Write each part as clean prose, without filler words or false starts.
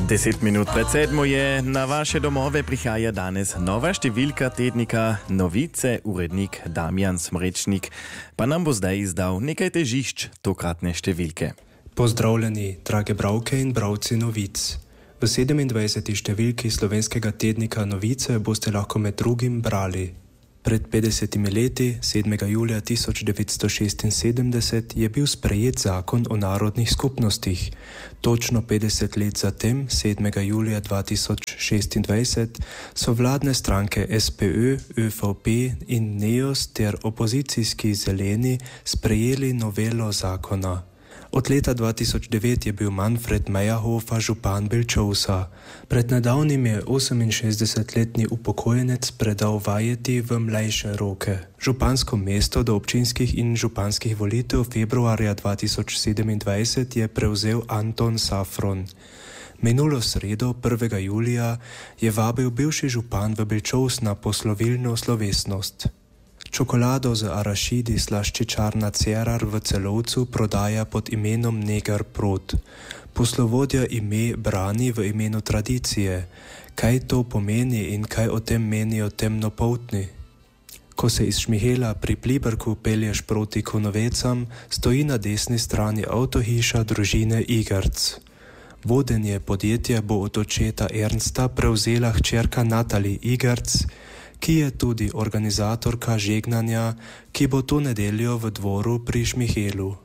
10 minut pred 7 je na vaše domove prihaja danes nova številka tednika Novice, urednik Damjan Smrečnik pa nam bo zdaj izdal nekaj težišč tokratne številke. Pozdravljeni, drage bralke in bralci Novic. V 27. številki slovenskega tednika Novice boste lahko med drugim brali. Pred 50 leti, 7. julija 1976, je bil sprejet zakon o narodnih skupnostih. Točno 50 let zatem, 7. julija 2026, so vladne stranke SPÖ, ÖVP in NEOS ter opozicijski Zeleni sprejeli novelo zakona. Od leta 2009 je bil Manfred Meyerhofer župan Belčovca. Pred nedavnim je 68-letni upokojenec predal vajeti v mlajše roke. Župansko mesto do občinskih in županskih volitev februarja 2027 je prevzel Anton Safron. Minulo sredo, 1. julija, je vabil bivši župan v Belčovc na poslovilno slovesnost. Čokolado z arašidi slaščičarna Cerar v Celovcu prodaja pod imenom Neger Prod. Poslovodja ime brani v imenu tradicije. Kaj to pomeni in kaj o tem menijo temnopoltni? Ko se iz Šmihela pri Pliberku pelješ proti Konovecam, stoji na desni strani avtohiša družine Igerc. Vodenje podjetja bo od očeta Ernsta prevzela hčerka Natali Igerc, ki je tudi organizatorka žegnanja, ki bo to nedeljo v dvoru pri Šmihelu.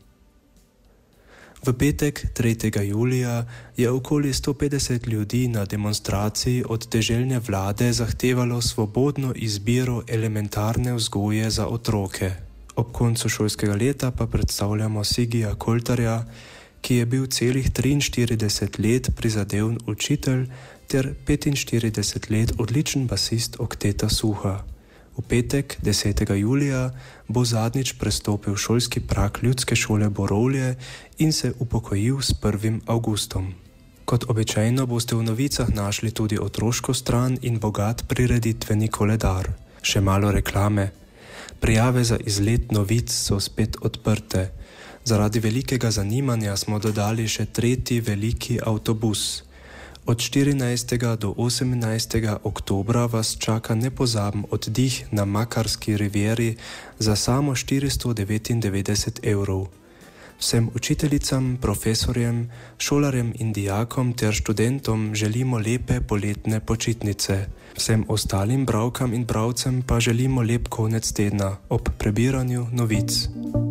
V petek, 3. julija, je okoli 150 ljudi na demonstraciji od deželne vlade zahtevalo svobodno izbiro elementarne vzgoje za otroke. Ob koncu šolskega leta pa predstavljamo Sigija Koltarja, ki je bil celih 43 let prizadeven učitelj ter 45 let odličen basist Okteta Suha. V petek, 10. julija, bo zadnjič prestopil šolski prag ljudske šole Borovlje in se upokojil s 1. avgustom. Kot običajno boste v Novicah našli tudi otroško stran in bogat prireditveni koledar. Še malo reklame. Prijave za izlet Novic so spet odprte. Zaradi velikega zanimanja smo dodali še 3. veliki avtobus. Od 14. do 18. oktobra vas čaka nepozaben oddih na Makarski rivieri za samo 499 €. Vsem učiteljicam, profesorjem, šolarjem in dijakom ter študentom želimo lepe poletne počitnice. Vsem ostalim bralkam in bralcem pa želimo lep konec tedna ob prebiranju novic.